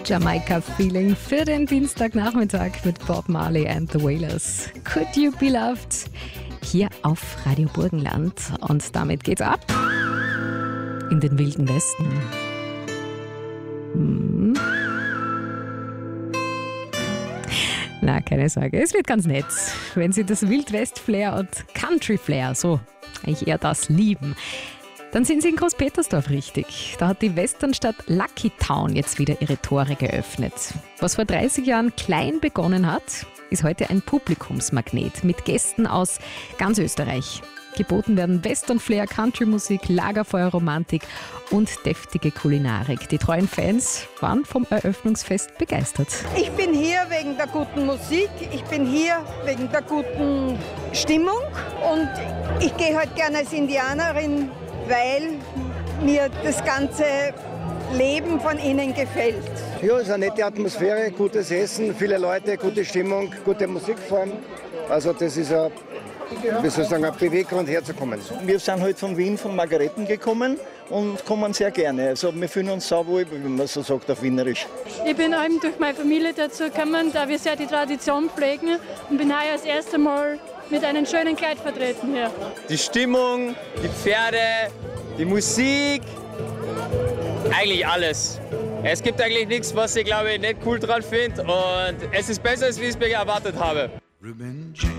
Jamaika Feeling für den Dienstagnachmittag mit Bob Marley and the Wailers. Could You Be Loved? Hier auf Radio Burgenland. Und damit geht's ab in den Wilden Westen. Na, keine Sorge, es wird ganz nett, wenn Sie das Wildwest-Flair und Country-Flair, so eigentlich eher das lieben. Dann sind Sie in Großpetersdorf richtig. Da hat die Westernstadt Lucky Town jetzt wieder ihre Tore geöffnet. Was vor 30 Jahren klein begonnen hat, ist heute ein Publikumsmagnet mit Gästen aus ganz Österreich. Geboten werden Western-Flair, Country-Musik, Lagerfeuer-Romantik und deftige Kulinarik. Die treuen Fans waren vom Eröffnungsfest begeistert. Ich bin hier wegen der guten Musik, ich bin hier wegen der guten Stimmung und ich gehe heute gerne als Indianerin, weil mir das ganze Leben von ihnen gefällt. Ja, es ist eine nette Atmosphäre, gutes Essen, viele Leute, gute Stimmung, gute Musikform. Also das ist ein Beweggrund herzukommen. Wir sind heute von Wien, von Margaretten gekommen und kommen sehr gerne. Also wir fühlen uns sauwohl, wie man so sagt auf Wienerisch. Ich bin eben durch meine Familie dazu gekommen, da wir sehr die Tradition pflegen und bin heuer das erste Mal mit einem schönen Kleid vertreten hier. Die Stimmung, die Pferde, die Musik, eigentlich alles. Es gibt eigentlich nichts, was ich glaube nicht cool dran finde und es ist besser, als wie ich es mir erwartet habe.